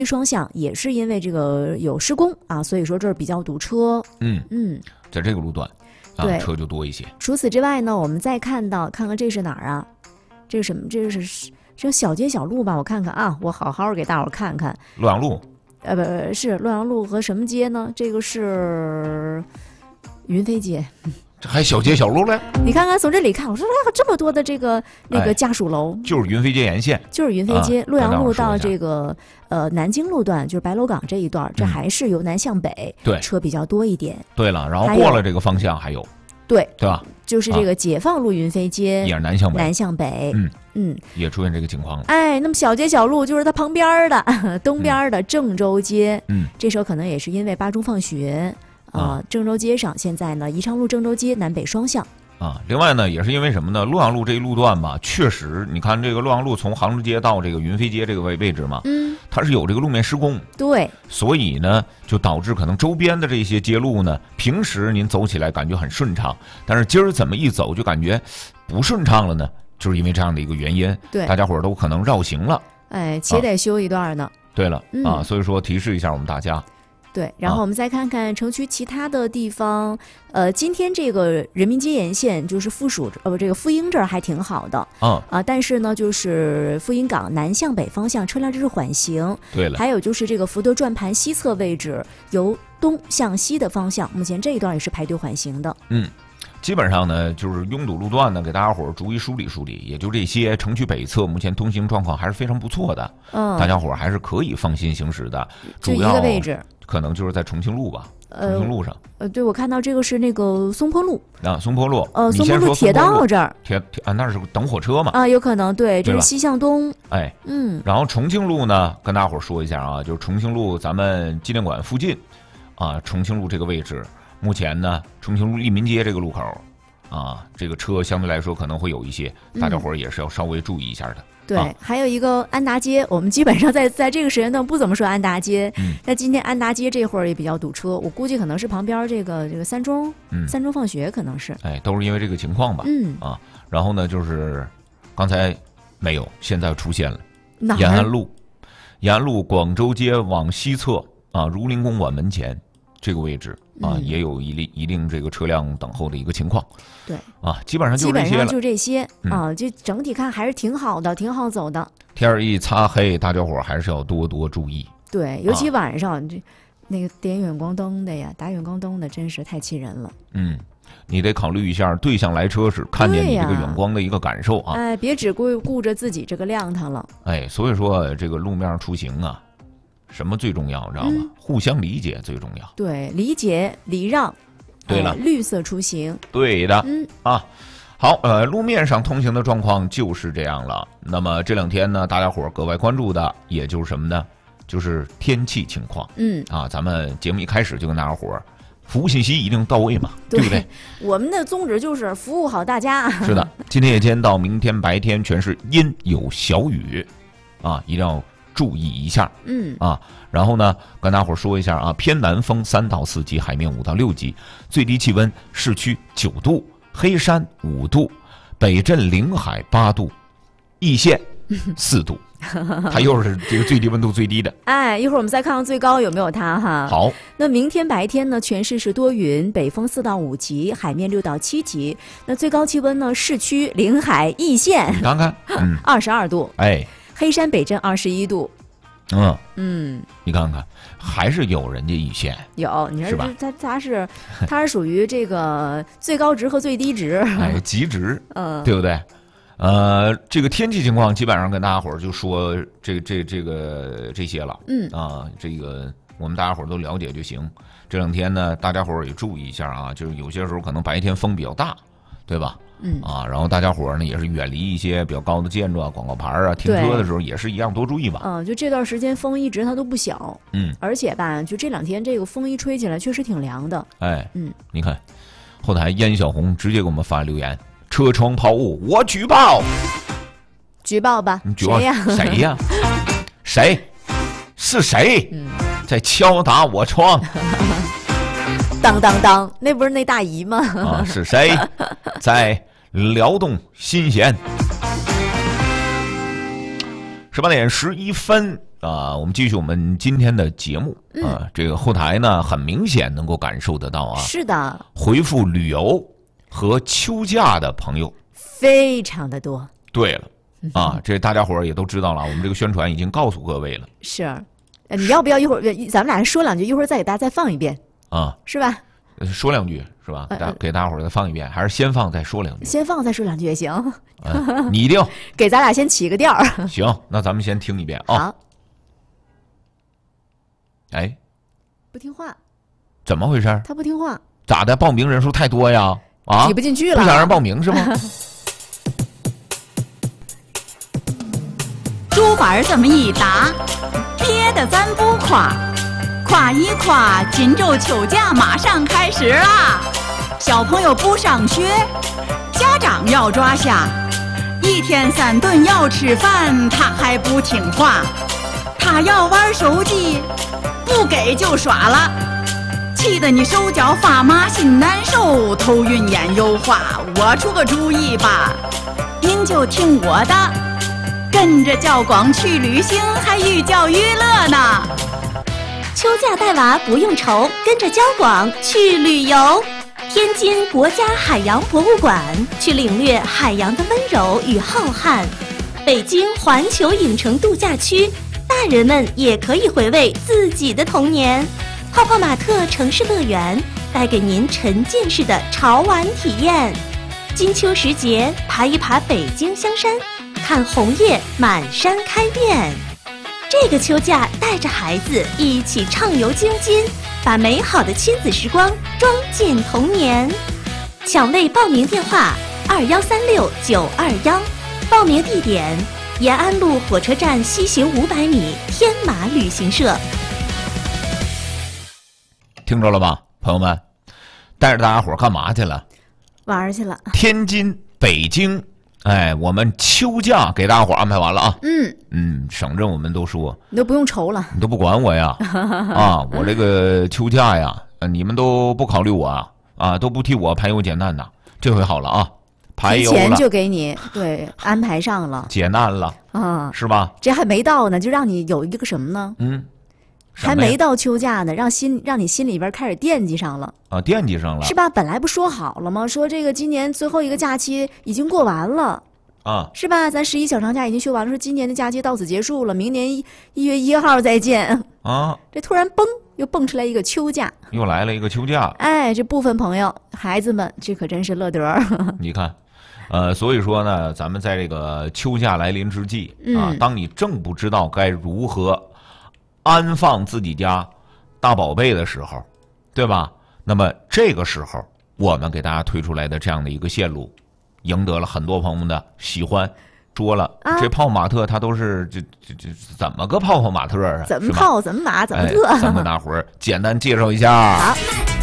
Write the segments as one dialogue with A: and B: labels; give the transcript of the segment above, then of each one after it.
A: 双向，也是因为这个有施工啊，所以说这儿比较堵车。
B: 在这个路段
A: 对
B: 车就多一些。
A: 除此之外呢，我们再看看这是哪儿啊？这是什么？这小街小路吧？我看看啊，我好好给大伙儿看看。
B: 洛阳路，
A: 不是洛阳路和什么街呢？这个是云飞街。
B: 这还小街小路嘞？
A: 你看看从这里看，我说这么多的那个家属楼，
B: 就是云飞街沿线，
A: 就是云飞街。洛阳路到这个南京路段，就是白楼港这一段，这还是由南向北，
B: 对，
A: 车比较多一点。
B: 对了，然后过了这个方向还有，
A: 对
B: 吧？
A: 就是这个解放路云飞街
B: 也是南向北，
A: 也
B: 出现这个情况了。
A: 那么小街小路就是它旁边的东边的郑州街，这时候可能也是因为8中放学。郑州街上现在呢，宜昌路郑州街南北双向
B: 另外呢，也是因为什么呢？洛阳路这一路段吧，确实，你看这个洛阳路从杭州街到这个云飞街这个位置嘛，它是有这个路面施工，
A: 对，
B: 所以呢，就导致可能周边的这些街路呢，平时您走起来感觉很顺畅，但是今儿怎么一走就感觉不顺畅了呢？就是因为这样的一个原因，
A: 对，
B: 大家伙儿都可能绕行了，
A: 且得修一段呢。
B: 对了所以说提示一下我们大家。
A: 对，然后我们再看看城区其他的地方，今天这个人民街沿线就是这个妇婴这儿还挺好的，但是呢，就是妇婴港南向北方向车辆这是缓行，
B: 对了，
A: 还有就是这个福德转盘西侧位置由东向西的方向，目前这一段也是排队缓行的。
B: 基本上呢，就是拥堵路段呢，给大家伙儿逐一梳理梳理，也就这些。城区北侧目前通行状况还是非常不错的，大家伙儿还是可以放心行驶的。
A: 就一个位置，
B: 可能就是在重庆路吧，重庆路上。
A: 对，我看到这个是那个松坡路
B: 松坡路，
A: 松坡路铁道这儿，
B: 那是等火车嘛？
A: 有可能，对，这是西向东。
B: 然后重庆路呢，跟大伙儿说一下啊，就是重庆路咱们纪念馆附近重庆路这个位置。目前呢，重庆路利民街这个路口，这个车相对来说可能会有一些，大家伙儿也是要稍微注意一下的。
A: 对，还有一个安达街，我们基本上在这个时间段不怎么说安达街，但今天安达街这会儿也比较堵车，我估计可能是旁边这个三中放学可能是，
B: 都是因为这个情况吧。然后呢，就是刚才没有，现在出现了延安路广州街往西侧儒林公馆门前。这个位置也有一定这个车辆等候的一个情况。
A: 对
B: 基本上就这些了。
A: 就这些就整体看还是挺好的，挺好走的。
B: 天儿一擦黑，大家伙儿还是要多多注意。
A: 对，尤其晚上那个点远光灯的呀，打远光灯的真是太气人了。
B: 你得考虑一下对向来车时看见你这个远光的一个感受
A: 别只顾着自己这个亮堂了。
B: 所以说这个路面出行什么最重要，知道吗？互相理解最重要。
A: 对，理解礼让。
B: 对了，
A: 绿色出行。
B: 对的。好，路面上通行的状况就是这样了。那么这2天呢，大家伙儿格外关注的，也就是什么呢？就是天气情况。咱们节目一开始就跟大家伙儿服务信息一定到位嘛，对不对？
A: 我们的宗旨就是服务好大家。
B: 是的，今天夜间到明天白天全是阴有小雨，一定要注意一下。然后呢，跟大伙儿说一下偏南风3到4级，海面5到6级，最低气温市区9度，黑山5度，北镇临海8度，易县4度。它又是这个最低温度最低的。
A: 一会儿我们再看看最高有没有它哈。
B: 好，
A: 那明天白天呢，全市是多云，北风4到5级，海面6到7级。那最高气温呢，市区临海易县
B: 你看看
A: 22度，黑山北镇21度。你
B: 看看，还是有人家易县
A: 有，你说它是属于这个最高值和最低值，
B: 极值，对不对？这个天气情况基本上跟大家伙儿就说这些了。这个我们大家伙儿都了解就行。这2天呢，大家伙儿也注意一下就是有些时候可能白天风比较大，对吧？然后大家伙儿呢也是远离一些比较高的建筑广告牌停车的时候也是一样多注意吧。
A: 就这段时间风一直它都不小。而且吧，就这2天这个风一吹起来确实挺凉的。
B: 你看后台燕小红直接给我们发留言。车窗抛物，我举报！
A: 举报吧！
B: 你举报谁呀？谁？是谁？
A: 嗯，
B: 在敲打我窗？
A: 当当当，那不是那大姨吗？
B: 啊，是谁在撩动心弦？18点11分， 我们继续我们今天的节目啊。这个后台呢，很明显能够感受得到啊。
A: 是的，
B: 回复旅游和秋假的朋友
A: 非常的多。
B: 对了啊，这大家伙儿也都知道了，我们这个宣传已经告诉各位了。
A: 是，你要不要一会儿咱们俩人说两句，一会儿再给大家再放一遍
B: 啊？
A: 是吧？
B: 说两句是吧？给大家伙儿再放一遍，还是先放再说两句？
A: 先放再说两句也行。
B: 你定
A: 给咱俩先起个调儿。
B: 行，那咱们先听一遍啊。
A: 好。
B: 哎，
A: 不听话，
B: 怎么回事？
A: 他不听话，
B: 咋的？报名人数太多呀？啊，
A: 挤不进去了，
B: 不想让人报名是吗？
C: 竹板这么一打，憋得咱不夸，夸一夸，锦州秋假马上开始啦！小朋友不上学，家长要抓瞎，一天3顿要吃饭，他还不听话，他要玩手机，不给就耍了，气得你手脚发麻，心难受，头晕眼油花。我出个主意吧，您就听我的，跟着教广去旅行，还寓教于乐呢。
D: 秋假带娃不用愁，跟着教广去旅游。天津国家海洋博物馆，去领略海洋的温柔与浩瀚。北京环球影城度假区，大人们也可以回味自己的童年。泡泡玛特城市乐园，带给您沉浸式的潮玩体验。金秋时节，爬一爬北京香山，看红叶满山开遍。这个秋假，带着孩子一起畅游京津，把美好的亲子时光装进童年。抢位报名电话：2136-921，报名地点：延安路火车站西行500米，天马旅行社。
B: 听着了吧，朋友们，带着大家伙干嘛去了？
A: 玩去了。天
B: 津、北京。哎，我们秋假给大家伙安排完了啊！省着我们都说
A: 你都不用愁了，
B: 你都不管我呀！啊，我这个秋假呀，你们都不考虑我啊，都不替我排忧解难呐。这回好了啊，排忧了，
A: 提前就给你安排上了，
B: 解难了啊，是吧？
A: 这还没到呢，就让你有一个什么呢？还没到秋假呢，让你心里边开始惦记上了
B: 啊，惦记上了
A: 是吧？本来不说好了吗？说这个今年最后一个假期已经过完了
B: 啊，
A: 是吧？咱11小长假已经休完了，说今年的假期到此结束了，明年1月1号再见
B: 啊！
A: 这突然嘣又蹦出来一个秋假，
B: 又来了一个秋假。
A: 哎，这部分朋友孩子们这可真是乐得
B: 你看，所以说呢，咱们在这个秋假来临之际啊，当你正不知道该如何安放自己家大宝贝的时候，对吧？那么这个时候，我们给大家推出来的这样的一个线路，赢得了很多朋友们的喜欢。说了，这泡玛特它都是这怎么个泡玛特啊？
A: 怎么泡？怎么码？怎么特？
B: 咱们大伙儿简单介绍一下。
A: 好。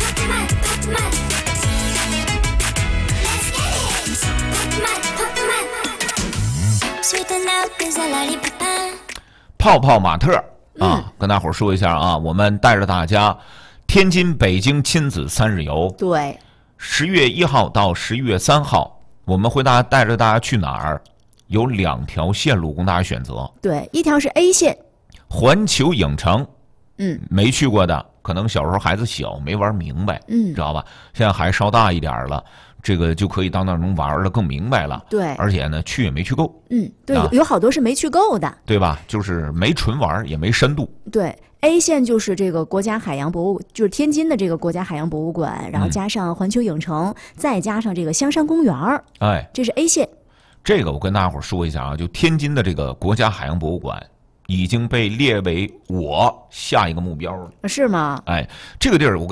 B: 泡玛特。跟大伙儿说一下啊，我们带着大家天津、北京亲子3日游。
A: 对
B: ，10月1号到11月3号，我们会带着大家去哪儿？有2条线路供大家选择。
A: 对，一条是 A 线，
B: 环球影城。没去过的，可能小时候孩子小没玩明白，知道吧？现在孩子稍大一点了，这个就可以到那儿能玩的更明白了。
A: 对，
B: 而且呢，去也没去够。
A: 对，有好多是没去够的，
B: 对吧？就是没纯玩，也没深度。
A: 对 ，A 线就是这个国家海洋博物，就是天津的这个国家海洋博物馆，然后加上环球影城，再加上这个香山公园。
B: 哎，
A: 这是 A 线。
B: 这个我跟大家伙说一下啊，就天津的这个国家海洋博物馆已经被列为我下一个目标了。
A: 是吗？
B: 哎，这个地儿我